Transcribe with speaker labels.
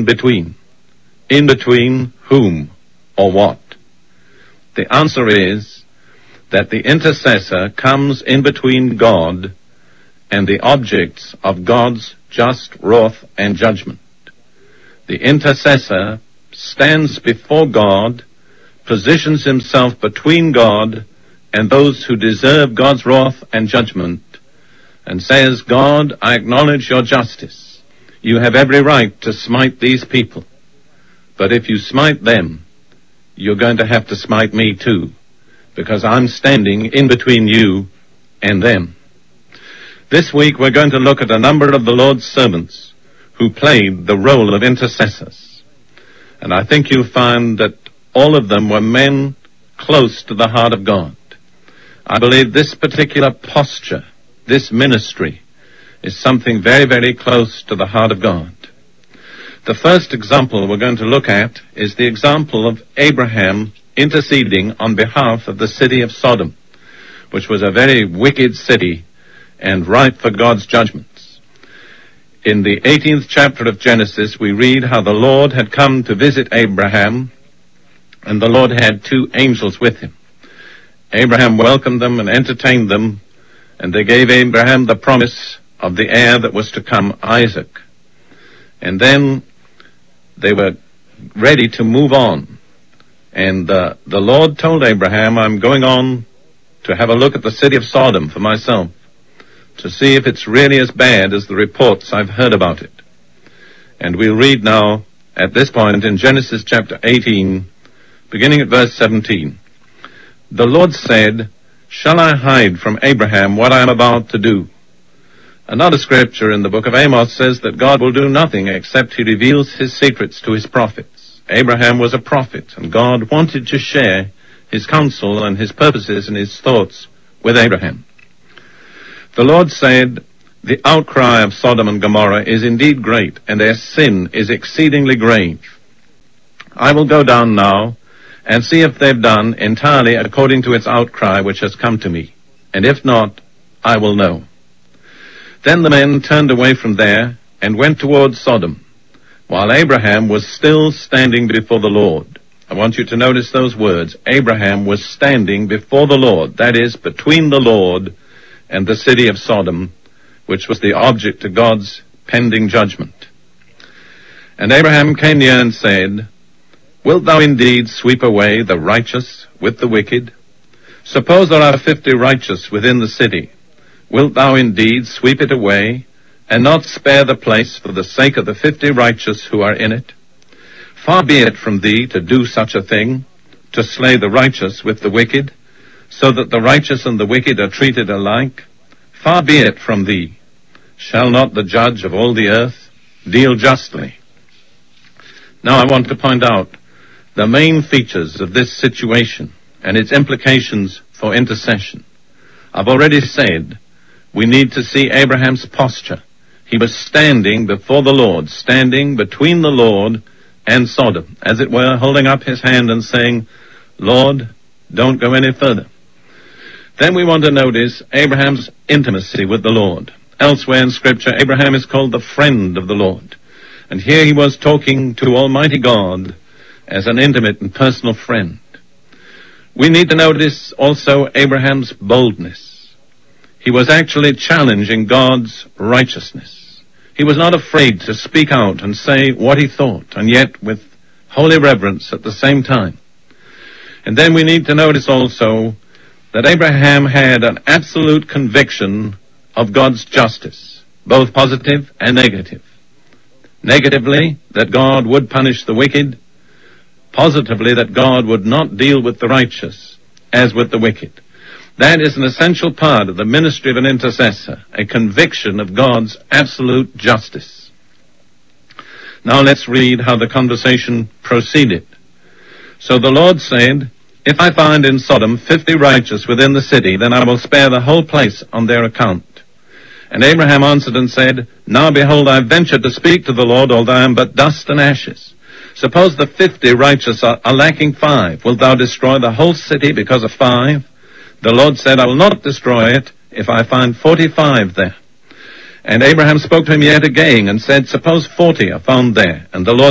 Speaker 1: in between. In between whom or what? The answer is that the intercessor comes in between God and the objects of God's just wrath and judgment. The intercessor stands before God, positions himself between God and those who deserve God's wrath and judgment, and says, God, I acknowledge your justice. You have every right to smite these people. But if you smite them, you're going to have to smite me too, because I'm standing in between you and them. This week we're going to look at a number of the Lord's servants who played the role of intercessors. And I think you'll find that all of them were men close to the heart of God. I believe this particular posture, this ministry, is something very, very close to the heart of God. The first example we're going to look at is the example of Abraham interceding on behalf of the city of Sodom, which was a very wicked city and ripe for God's judgments. In the 18th chapter of Genesis, we read how the Lord had come to visit Abraham, and the Lord had 2 angels with him. Abraham welcomed them and entertained them, and they gave Abraham the promise of the heir that was to come, Isaac. And then they were ready to move on. And the Lord told Abraham, I'm going on to have a look at the city of Sodom for myself, to see if it's really as bad as the reports I've heard about it. And we'll read now, at this point, in Genesis chapter 18, beginning at verse 17. The Lord said, shall I hide from Abraham what I am about to do? Another scripture in the book of Amos says that God will do nothing except he reveals his secrets to his prophets. Abraham was a prophet, and God wanted to share his counsel and his purposes and his thoughts with Abraham. The Lord said, the outcry of Sodom and Gomorrah is indeed great, and their sin is exceedingly grave. I will go down now and see if they've done entirely according to its outcry which has come to me, and if not, I will know. Then the men turned away from there and went towards Sodom, while Abraham was still standing before the Lord. I want you to notice those words. Abraham was standing before the Lord, that is, between the Lord and the city of Sodom, which was the object of God's pending judgment. And Abraham came near and said, wilt thou indeed sweep away the righteous with the wicked? Suppose there are 50 righteous within the city. Wilt thou indeed sweep it away, and not spare the place for the sake of the 50 righteous who are in it? Far be it from thee to do such a thing, to slay the righteous with the wicked, so that the righteous and the wicked are treated alike. Far be it from thee. Shall not the judge of all the earth deal justly? Now I want to point out the main features of this situation and its implications for intercession. I've already said we need to see Abraham's posture. He was standing before the Lord, standing between the Lord and Sodom, as it were, holding up his hand and saying, Lord, don't go any further. Then we want to notice Abraham's intimacy with the Lord. Elsewhere in Scripture, Abraham is called the friend of the Lord. And here he was talking to Almighty God as an intimate and personal friend. We need to notice also Abraham's boldness. He was actually challenging God's righteousness. He was not afraid to speak out and say what he thought, and yet with holy reverence at the same time. And then we need to notice also that Abraham had an absolute conviction of God's justice, both positive and negative. Negatively, that God would punish the wicked. Positively, that God would not deal with the righteous as with the wicked. That is an essential part of the ministry of an intercessor, a conviction of God's absolute justice. Now let's read how the conversation proceeded. So the Lord said, if I find in Sodom 50 righteous within the city, then I will spare the whole place on their account. And Abraham answered and said, now behold, I ventured to speak to the Lord, although I am but dust and ashes. Suppose the 50 righteous are lacking 5. Wilt thou destroy the whole city because of 5? The Lord said, I will not destroy it if I find 45 there. And Abraham spoke to him yet again and said, suppose 40 are found there. And the Lord